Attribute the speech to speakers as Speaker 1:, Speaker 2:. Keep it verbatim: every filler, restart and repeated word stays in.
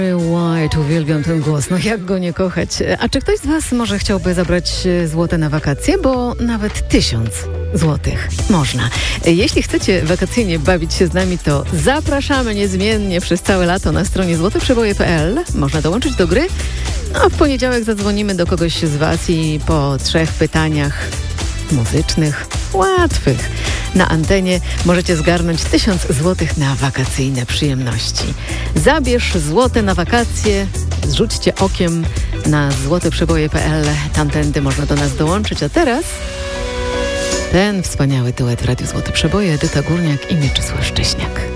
Speaker 1: White, uwielbiam ten głos, no jak go nie kochać. A czy ktoś z Was może chciałby zabrać złote na wakacje? Bo nawet tysiąc złotych można. Jeśli chcecie wakacyjnie bawić się z nami, to zapraszamy niezmiennie przez całe lato na stronie złote przeboje kropka p l. Można dołączyć do gry, a w poniedziałek zadzwonimy do kogoś z Was i po trzech pytaniach muzycznych, łatwych, na antenie możecie zgarnąć tysiąc złotych na wakacyjne przyjemności. Zabierz złote na wakacje, zrzućcie okiem na złote przeboje kropka p l. Tamtędy można do nas dołączyć, a teraz ten wspaniały duet w Radiu Złote Przeboje, Edyta Górniak i Mieczysław Szcześniak.